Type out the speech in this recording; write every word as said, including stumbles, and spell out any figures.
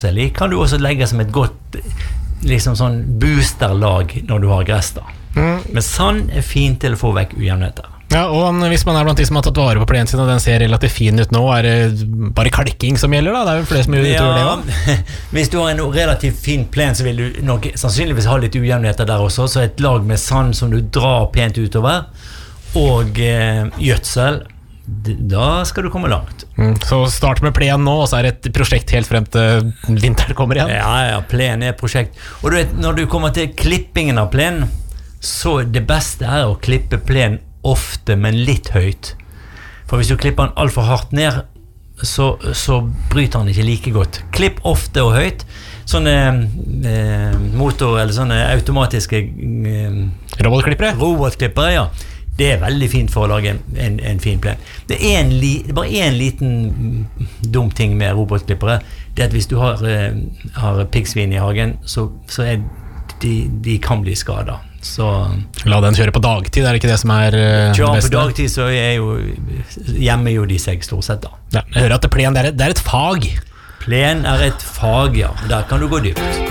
kan du også legge som et godt liksom sånn boosterlag når du har gress da. Mm. Men sand er fint til å få vekk ujevnheter. Ja, og hvis man er blant de som har tatt vare på plenen sin, og den ser relativt fin ut nå, er det bare kalking som gjelder da? Det er jo flere som gjør ja, det også. Hvis du har en relativt fin plen, så vil du nok sannsynligvis ha litt ujevnheter der også, så et lag med sand som du drar pent utover, og eh, gjødsel, da skal du komme langt. Mm, så start med plen nå, og så er det et prosjekt helt frem til vinteren kommer igjen. Ja, ja, plen er et prosjekt. Og du vet, når du kommer til klippingen av plen, så det beste er å klippe plen ofte, men litt høyt. For hvis du klipper den alt for hardt ned, så, så bryter den ikke like godt. Klipp ofte og høyt. Sånne eh, motor, eller sånne automatiske eh, robotklippere. Robotklippere, ja. Det er veldig fint for å lage en, en, en fin plen. Det er, en li, det er bare en liten dum ting med robotklippere. Det er at hvis du har, uh, har piggsvin i hagen, så, så er de, de kan bli skadet. Så la den kjøre på dagtid, er det ikke det som er uh, det beste? På dagtid så er jo hjemme jo de seg stort sett da. Ja, jeg hører at plen det er, et, det er et fag. Plen er et fag, ja. Der kan du gå dypt.